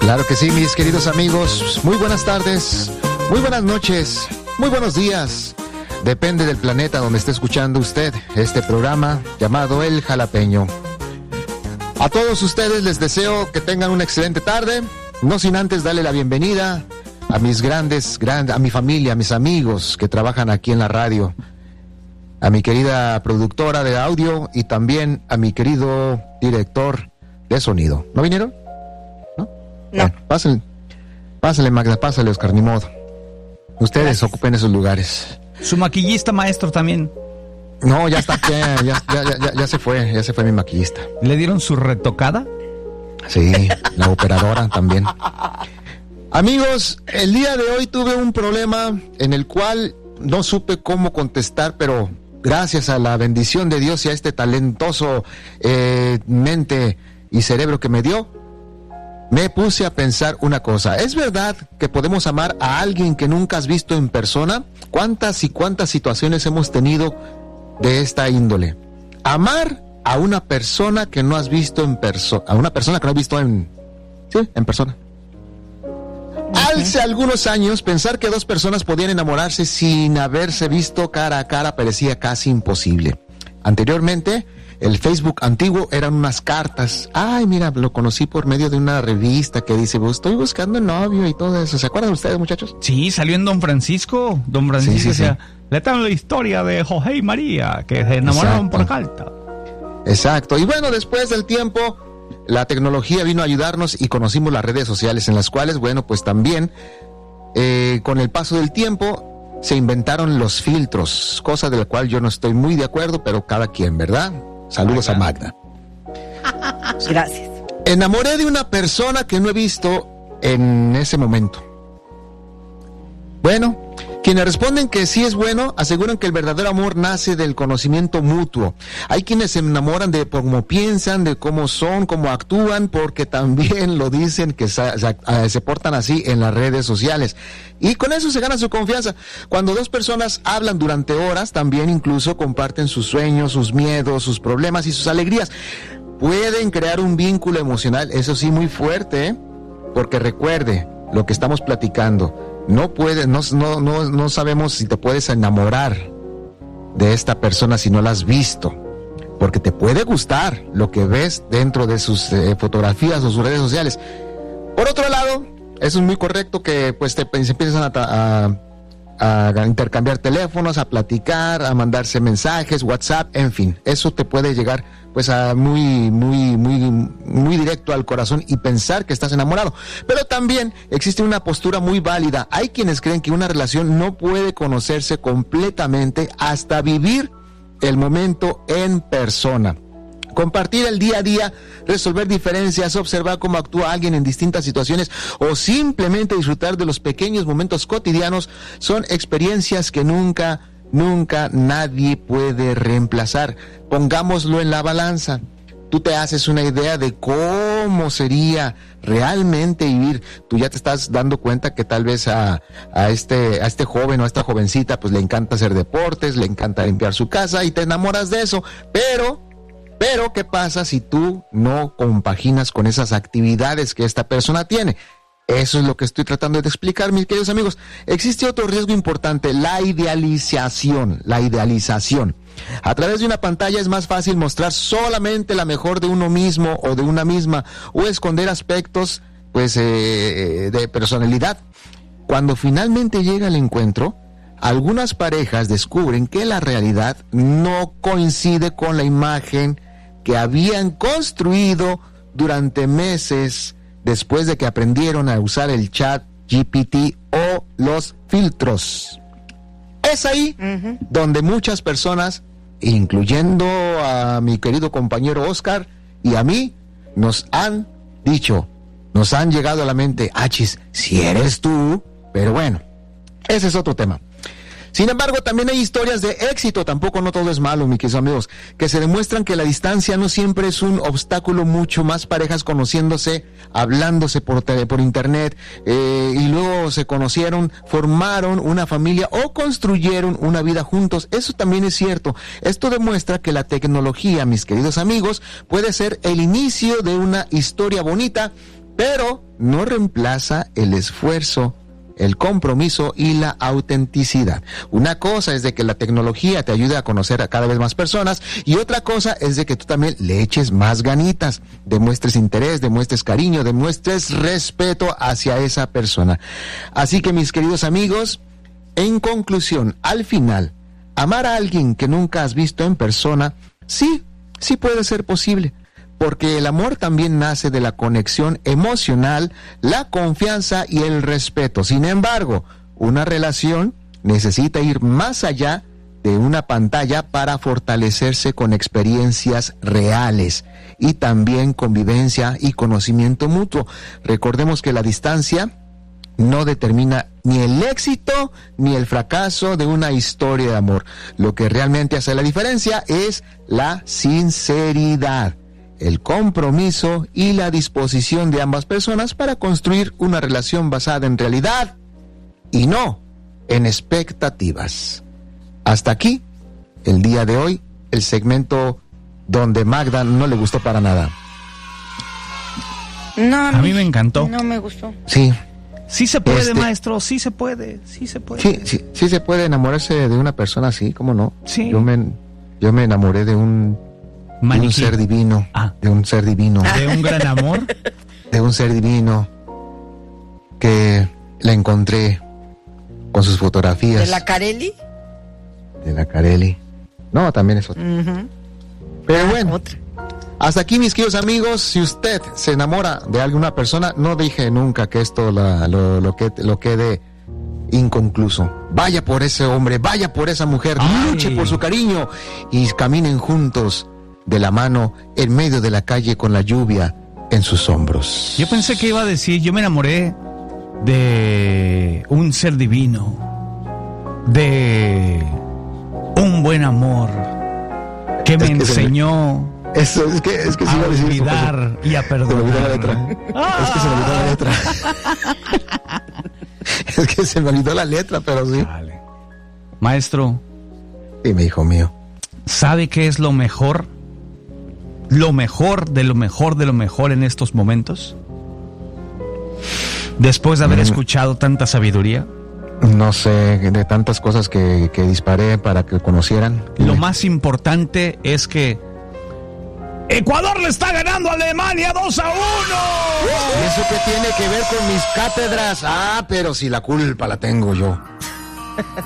Claro que sí, mis queridos amigos. Muy buenas tardes, muy buenas noches, muy buenos días. Depende del planeta donde esté escuchando usted este programa llamado El Jalapeño. A todos ustedes les deseo que tengan una excelente tarde. No sin antes darle la bienvenida a mis a mi familia, a mis amigos que trabajan aquí en la radio. A mi querida productora de audio y también a mi querido director de sonido. ¿No vinieron? ¿No? No. Bueno, pásenle Magda, pásenle Oscar, ni modo. Ustedes Gracias. Ocupen esos lugares. Su maquillista maestro también. No, ya está, ya se fue mi maquillista. ¿Le dieron su retocada? Sí, la operadora también. Amigos, el día de hoy tuve un problema en el cual no supe cómo contestar, pero gracias a la bendición de Dios y a este talentoso mente y cerebro que me dio, me puse a pensar una cosa. ¿Es verdad que podemos amar a alguien que nunca has visto en persona? ¿Cuántas y cuántas situaciones hemos tenido de esta índole? Amar a una persona que no has visto en persona, a una persona que no has visto en persona. Hace algunos años, pensar que dos personas podían enamorarse sin haberse visto cara a cara parecía casi imposible. Anteriormente, el Facebook antiguo eran unas cartas. Ay, mira, lo conocí por medio de una revista que dice, estoy buscando novio y todo eso. ¿Se acuerdan ustedes, muchachos? Sí, salió en Don Francisco. Don Francisco sí. decía, le traen la historia de José y María, que se enamoraron por carta. Exacto. Y bueno, después del tiempo, la tecnología vino a ayudarnos y conocimos las redes sociales, en las cuales, bueno, pues también, con el paso del tiempo, se inventaron los filtros, cosa de la cual yo no estoy muy de acuerdo, pero cada quien, ¿verdad? Saludos a Magda. Gracias. Enamoré de una persona que no he visto en ese momento. Bueno, quienes responden que sí es bueno, aseguran que el verdadero amor nace del conocimiento mutuo. Hay quienes se enamoran de cómo piensan, de cómo son, cómo actúan, porque también lo dicen que se portan así en las redes sociales. Y con eso se gana su confianza. Cuando dos personas hablan durante horas, también incluso comparten sus sueños, sus miedos, sus problemas y sus alegrías. Pueden crear un vínculo emocional, eso sí, muy fuerte, ¿eh? Porque recuerde lo que estamos platicando. No sabemos si te puedes enamorar de esta persona si no la has visto, porque te puede gustar lo que ves dentro de sus fotografías o sus redes sociales. Por otro lado, eso es muy correcto que pues se empiezan a intercambiar teléfonos, a platicar, a mandarse mensajes, WhatsApp, en fin, eso te puede llegar pues a muy directo al corazón y pensar que estás enamorado. Pero también existe una postura muy válida. Hay quienes creen que una relación no puede conocerse completamente hasta vivir el momento en persona. Compartir el día a día, resolver diferencias, observar cómo actúa alguien en distintas situaciones o simplemente disfrutar de los pequeños momentos cotidianos son experiencias que nunca nadie puede reemplazar. Pongámoslo en la balanza. Tú te haces una idea de cómo sería realmente vivir. Tú ya te estás dando cuenta que tal vez a este joven o a esta jovencita pues le encanta hacer deportes, le encanta limpiar su casa y te enamoras de eso. Pero, ¿qué pasa si tú no compaginas con esas actividades que esta persona tiene? Eso es lo que estoy tratando de explicar, mis queridos amigos. Existe otro riesgo importante, la idealización. A través de una pantalla es más fácil mostrar solamente la mejor de uno mismo o de una misma, o esconder aspectos, pues, de personalidad. Cuando finalmente llega el encuentro, algunas parejas descubren que la realidad no coincide con la imagen que habían construido durante meses después de que aprendieron a usar el chat GPT o los filtros. Es ahí donde muchas personas, incluyendo a mi querido compañero Oscar y a mí, nos han llegado a la mente, achis, si eres tú, pero bueno, ese es otro tema. Sin embargo, también hay historias de éxito, tampoco no todo es malo, mis queridos amigos, que se demuestran que la distancia no siempre es un obstáculo, mucho más parejas conociéndose, hablándose por internet, y luego se conocieron, formaron una familia o construyeron una vida juntos. Eso también es cierto. Esto demuestra que la tecnología, mis queridos amigos, puede ser el inicio de una historia bonita, pero no reemplaza el esfuerzo, el compromiso y la autenticidad. Una cosa es de que la tecnología te ayude a conocer a cada vez más personas, y otra cosa es de que tú también le eches más ganitas, demuestres interés, demuestres cariño, demuestres respeto hacia esa persona. Así que, mis queridos amigos, en conclusión, al final, amar a alguien que nunca has visto en persona, sí puede ser posible. Porque el amor también nace de la conexión emocional, la confianza y el respeto. Sin embargo, una relación necesita ir más allá de una pantalla para fortalecerse con experiencias reales y también convivencia y conocimiento mutuo. Recordemos que la distancia no determina ni el éxito ni el fracaso de una historia de amor. Lo que realmente hace la diferencia es la sinceridad, el compromiso y la disposición de ambas personas para construir una relación basada en realidad y no en expectativas. Hasta aquí, el día de hoy, el segmento donde Magda no le gustó para nada. No, A mí me encantó. No me gustó. Sí. Sí se puede, maestro, sí se puede. Sí se puede enamorarse de una persona así, ¿cómo no? Sí. Yo me enamoré de un ser divino, de un ser divino. ¿De un gran amor? De un ser divino que la encontré con sus fotografías. ¿De la Carelli? De la Carelli. No, también es otra. Pero bueno, otra. Hasta aquí, mis queridos amigos. Si usted se enamora de alguna persona, no deje nunca que esto lo quede inconcluso. Vaya por ese hombre, vaya por esa mujer, luche por su cariño y caminen juntos de la mano en medio de la calle con la lluvia en sus hombros. Yo pensé que iba a decir, yo me enamoré de un ser divino, de un buen amor que me enseñó eso, es que a olvidar y a perdonar. Se me olvidó la letra. Es que se me olvidó la letra. Es que se me olvidó la letra, pero sí. Vale. Maestro. Dime, hijo mío. ¿Sabe qué es lo mejor? Lo mejor de lo mejor de lo mejor en estos momentos. Después de haber escuchado tanta sabiduría. No sé, de tantas cosas que disparé para que conocieran. Lo más importante es que Ecuador le está ganando a Alemania 2-1. ¿Y eso qué tiene que ver con mis cátedras? Pero si la culpa la tengo yo.